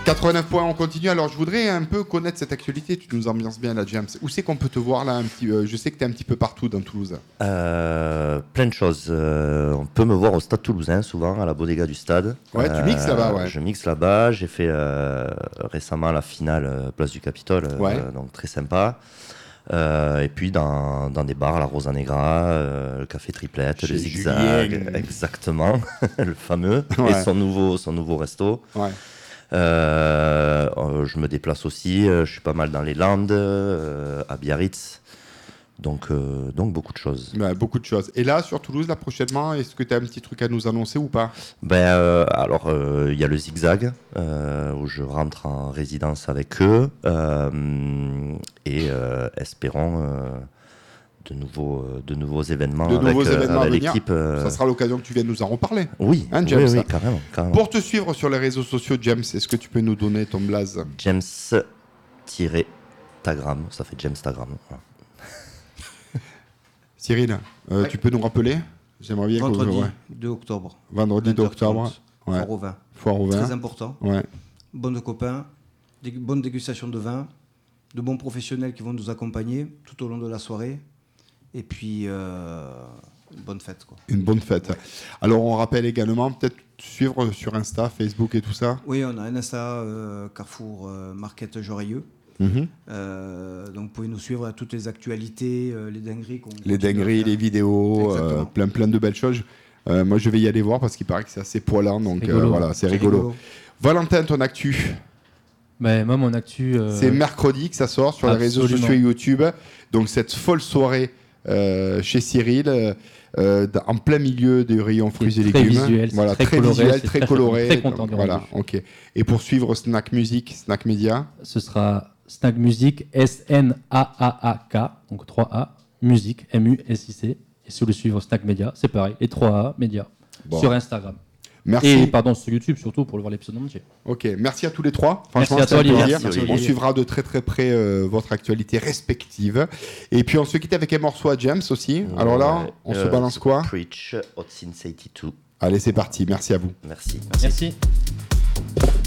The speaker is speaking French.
89 points, on continue. Alors, je voudrais un peu connaître cette actualité. Tu nous ambiances bien, là, James. Où c'est qu'on peut te voir, là, je sais que tu es un petit peu partout dans Toulouse. Plein de choses. On peut me voir au Stade Toulousain, souvent, à la bodega du stade. Ouais, tu mixes là-bas, ouais. Je mixe là-bas. J'ai fait récemment la finale Place du Capitole, donc très sympa. Et puis dans des bars, la Rosa Negra, le Café Triplette, le Zigzag, Julien. exactement, le fameux, Ouais. et son nouveau resto. Ouais. Je me déplace aussi, je suis pas mal dans les Landes, à Biarritz, donc beaucoup de choses. Ouais, beaucoup de choses. Et là, sur Toulouse, là, prochainement, est-ce que tu as un petit truc à nous annoncer ou pas? Alors, il y a le Zigzag, où je rentre en résidence avec eux, et espérons de nouveaux événements avec l'équipe. Ça sera l'occasion que tu viennes nous en reparler. Oui, Hein, James, oui, carrément. Pour te suivre sur les réseaux sociaux, James, est-ce que tu peux nous donner ton blaze? James-Tagram, ça fait James Tagram. Voilà. Cyril, tu peux nous rappeler? J'aimerais bien Vendredi 2 octobre. Vendredi 2 octobre. Ouais. Foire au vin. Foire au vin. Très important. Ouais. Bande de copains, bonne dégustation de vin, de bons professionnels qui vont nous accompagner tout au long de la soirée. Et puis, une bonne fête, quoi. Une bonne fête. Alors, on rappelle également, peut-être suivre sur Insta, Facebook et tout ça. Oui, on a un Insta, Carrefour Market Joreilleux. Mm-hmm. Donc, vous pouvez nous suivre à toutes les actualités, les dingueries. Les dingueries, les vidéos, plein de belles choses. Moi, je vais y aller voir parce qu'il paraît que c'est assez poilant. Donc, voilà, c'est rigolo. Valentin, ton actu? Moi, mon actu... C'est mercredi que ça sort sur les réseaux sociaux et YouTube. Donc, cette folle soirée chez Cyril, en plein milieu des rayons fruits et légumes. Visuel, voilà, très visuel, très coloré. Très content donc, voilà, ok. Et pour suivre Snack Music, Snack Media, ce sera Snack Music, SNAAAK, donc 3A, Music, MUSIC. Et si vous voulez suivre Snack Media, c'est pareil, les 3A Media, sur Instagram. Merci. Et sur YouTube surtout pour le voir l'épisode entier. Ok, merci à tous les trois. Franchement, merci à toi, Olivier. On suivra de très très près votre actualité respective. Et puis on se quitte avec un morceau à James aussi. Alors là, on se balance quoi? Preach, Hot Since 82. Allez, c'est parti. Merci à vous. Merci. Merci.